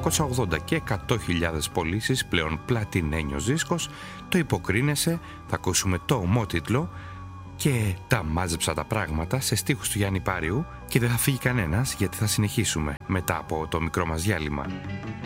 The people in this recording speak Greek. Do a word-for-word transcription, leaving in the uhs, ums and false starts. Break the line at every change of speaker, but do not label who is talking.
εννιακόσια ογδόντα και εκατό χιλιάδες πωλήσεις, πλέον πλατινένιος δίσκος. Το υποκρίνεσαι, θα ακούσουμε το ομότιτλο και τα μάζεψα τα πράγματα σε στίχους του Γιάννη Πάριου και δεν θα φύγει κανένας γιατί θα συνεχίσουμε μετά από το μικρό μας διάλειμμα.